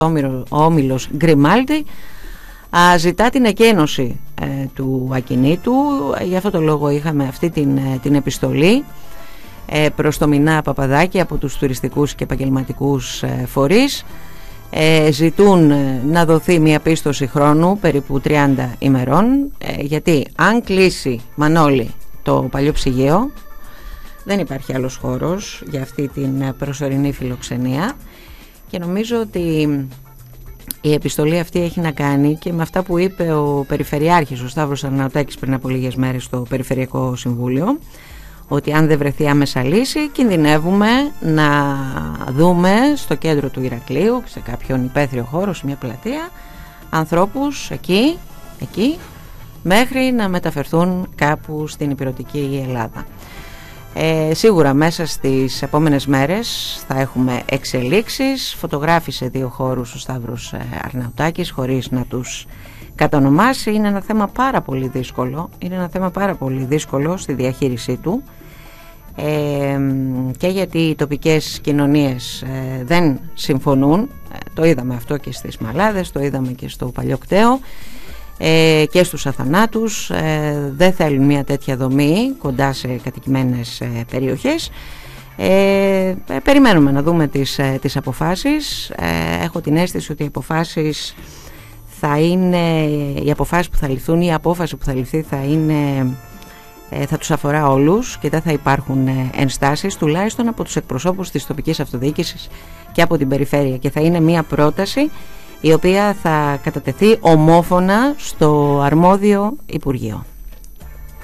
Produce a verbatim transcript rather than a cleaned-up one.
ο όμιλος Γκριμάλντι ζητά την εκένωση ε, του ακινήτου. Γι' αυτό το λόγο είχαμε αυτή την, την επιστολή ε, προς το Μινά Παπαδάκη από τους τουριστικούς και επαγγελματικούς ε, φορείς. Ε, ζητούν ε, να δοθεί μια πίστοση χρόνου περίπου τριάντα ημερών, ε, γιατί αν κλείσει, Μανώλη, το παλιό ψυγείο, δεν υπάρχει άλλος χώρος για αυτή την προσωρινή φιλοξενία. Και νομίζω ότι η επιστολή αυτή έχει να κάνει και με αυτά που είπε ο Περιφερειάρχης, ο Σταύρος Αρναουτάκης, πριν από λίγες μέρες στο Περιφερειακό Συμβούλιο, ότι αν δεν βρεθεί άμεσα λύση κινδυνεύουμε να δούμε στο κέντρο του Ηρακλείου, σε κάποιον υπαίθριο χώρο, σε μια πλατεία, ανθρώπους εκεί, εκεί μέχρι να μεταφερθούν κάπου στην υπηρετική Ελλάδα. Ε, σίγουρα μέσα στις επόμενες μέρες θα έχουμε εξελίξεις. Φωτογράφησε δύο χώρους ο Σταύρος Αρναουτάκης χωρίς να τους κατονομάσει. Είναι ένα θέμα πάρα πολύ δύσκολο. Είναι ένα θέμα πάρα πολύ δύσκολο στη διαχείρισή του, ε, και γιατί οι τοπικές κοινωνίες ε, δεν συμφωνούν. ε, Το είδαμε αυτό και στις Μαλάδες, το είδαμε και στο Παλιό Κταίο ε, και στους Αθανάτους. ε, δεν θέλουν μια τέτοια δομή κοντά σε κατοικημένες ε, περιοχές. ε, Περιμένουμε να δούμε τις, ε, τις αποφάσεις. ε, Έχω την αίσθηση ότι οι αποφάσεις θα είναι, οι αποφάσεις που θα ληφθούν, η απόφαση που θα ληφθεί θα είναι, ε, θα τους αφορά όλους και δεν θα υπάρχουν ε, ενστάσεις, τουλάχιστον από τους εκπροσώπους της τοπικής αυτοδιοίκησης και από την περιφέρεια, και θα είναι μια πρόταση η οποία θα κατατεθεί ομόφωνα στο αρμόδιο Υπουργείο.